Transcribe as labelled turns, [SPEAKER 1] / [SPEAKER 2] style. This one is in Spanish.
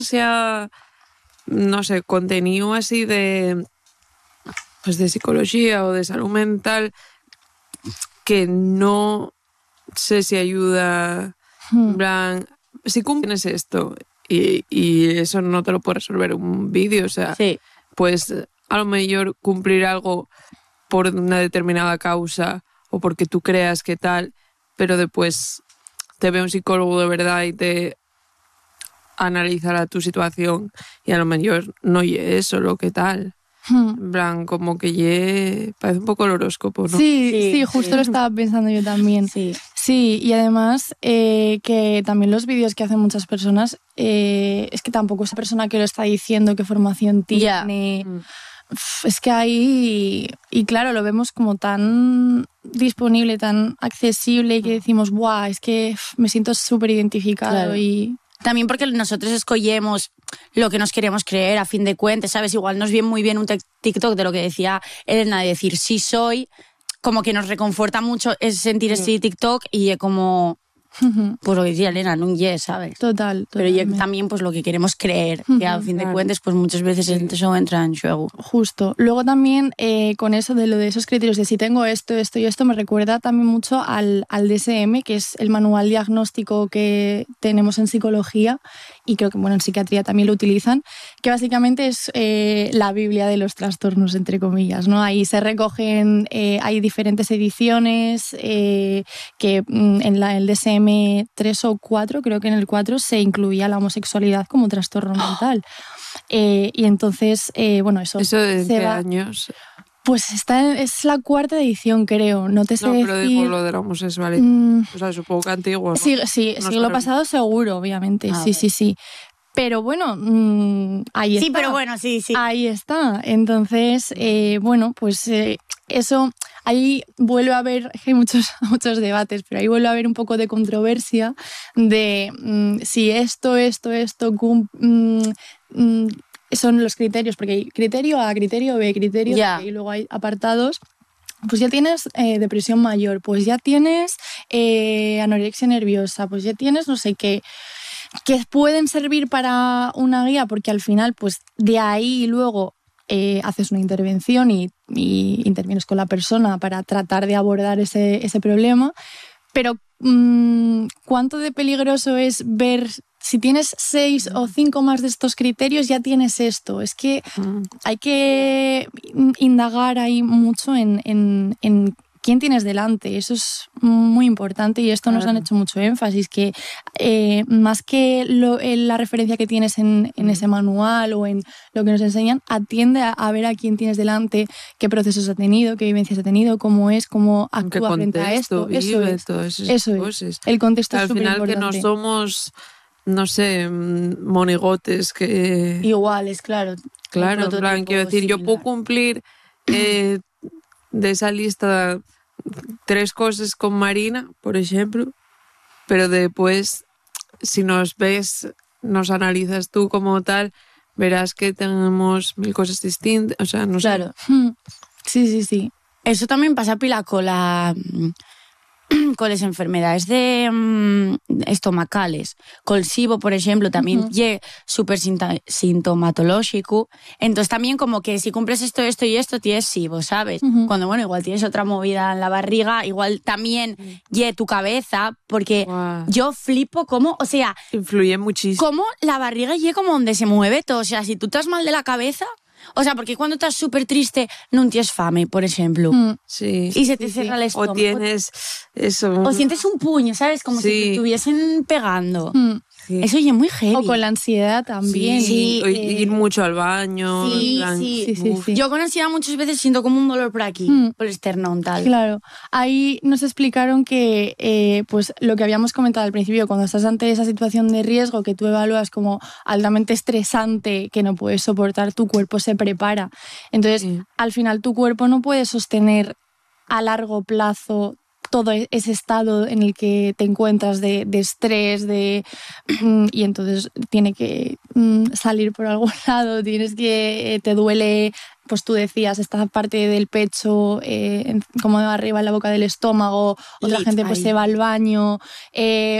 [SPEAKER 1] sea, no sé, contenido así de psicología o de salud mental que no sé si ayuda, en plan, si cumples esto y eso no te lo puede resolver un vídeo, o sea, pues a lo mejor cumplir algo por una determinada causa o porque tú creas que tal, pero después te ve un psicólogo de verdad y te analizará tu situación y a lo mejor no es eso lo que tal. En plan, como que parece un poco el horóscopo, ¿no?
[SPEAKER 2] Sí, justo lo estaba pensando yo también. Sí, y además que también los vídeos que hacen muchas personas, es que tampoco esa persona que lo está diciendo qué formación tiene. Es que ahí, y claro, lo vemos como tan disponible, tan accesible, y que decimos, ¡buah! Es que me siento súper identificado. Claro. Y
[SPEAKER 3] también porque nosotros escogemos lo que nos queremos creer, a fin de cuentas, ¿sabes? Igual nos viene muy bien un TikTok de lo que decía Elena, de decir sí soy, como que nos reconforta mucho es sentir ese TikTok y es como, pues lo que decía Elena, no ¿sabes?
[SPEAKER 2] Total.
[SPEAKER 3] Pero también pues lo que queremos creer, que a fin de cuentas pues muchas veces eso entra en juego.
[SPEAKER 2] Justo. Luego también con eso de lo de esos criterios de si tengo esto y esto, me recuerda también mucho al DSM, que es el manual diagnóstico que tenemos en psicología y creo que en psiquiatría también lo utilizan, que básicamente es la Biblia de los trastornos, entre comillas, ¿no? Ahí se recogen, hay diferentes ediciones que en el DSM 3 o 4, creo que en el 4 se incluía la homosexualidad como trastorno mental. Y entonces,
[SPEAKER 1] ¿Eso de qué años?
[SPEAKER 2] Pues es la 4ª edición, creo. No te sé decir...
[SPEAKER 1] pero digo lo de la homosexualidad. O sea, supongo que antiguo, ¿no?
[SPEAKER 2] Sí, siglo pasado seguro, obviamente. Sí. Pero bueno, ahí está.
[SPEAKER 3] Sí, pero bueno, sí.
[SPEAKER 2] Ahí está. Entonces, pues eso... Ahí vuelve a haber, hay muchos debates, pero ahí vuelve a haber un poco de controversia de si esto son los criterios, porque hay criterio A, criterio B, criterio C, y luego hay apartados. Pues ya tienes depresión mayor, pues ya tienes anorexia nerviosa, pues ya tienes no sé qué, que pueden servir para una guía, porque al final, pues de ahí luego haces una intervención y intervienes con la persona para tratar de abordar ese problema. Pero ¿cuánto de peligroso es ver si tienes 6 o 5 más de estos criterios ya tienes esto? Es que hay que indagar ahí mucho en quién tienes delante. Eso es muy importante y esto nos han hecho mucho énfasis, que más que la referencia que tienes en ese manual o en lo que nos enseñan, atiende a ver a quién tienes delante, qué procesos ha tenido, qué vivencias ha tenido, cómo actúa frente a esto. Eso es. El contexto es súper importante.
[SPEAKER 1] Al final que no somos, no sé, monigotes que...
[SPEAKER 3] Iguales, claro.
[SPEAKER 1] Claro, en plan, quiero decir, yo puedo cumplir de esa lista 3 cosas con Marina, por ejemplo, pero después, si nos analizas tú como tal, verás que tenemos 1000 cosas distintas, o sea, no sé.
[SPEAKER 3] Claro. Sí. Eso también pasa pila con las enfermedades estomacales. Col SIBO, por ejemplo, también es súper sintomatológico. Entonces también como que si cumples esto y esto, tienes SIBO, ¿sabes? Cuando, igual tienes otra movida en la barriga, igual también tu cabeza, porque yo flipo cómo, o sea...
[SPEAKER 1] Influye muchísimo.
[SPEAKER 3] Cómo la barriga como donde se mueve todo. O sea, si tú estás mal de la cabeza... O sea, porque cuando estás súper triste no tienes fame, por ejemplo.
[SPEAKER 1] Sí.
[SPEAKER 3] Y se te cierra el estómago.
[SPEAKER 1] O tienes eso.
[SPEAKER 3] O sientes un puño, ¿sabes? Como si te estuviesen pegando. Eso ya es muy heavy.
[SPEAKER 2] O con la ansiedad también.
[SPEAKER 1] Sí. Ir mucho al baño.
[SPEAKER 2] Sí.
[SPEAKER 3] Yo con ansiedad muchas veces siento como un dolor por aquí, por el esternón, tal.
[SPEAKER 2] Claro. Ahí nos explicaron que pues lo que habíamos comentado al principio, cuando estás ante esa situación de riesgo que tú evalúas como altamente estresante, que no puedes soportar, tu cuerpo se prepara. Entonces, al final tu cuerpo no puede sostener a largo plazo todo ese estado en el que te encuentras de estrés, y entonces tiene que salir por algún lado, te duele, pues tú decías, esta parte del pecho, como de arriba en la boca del estómago, otra gente pues se va al baño,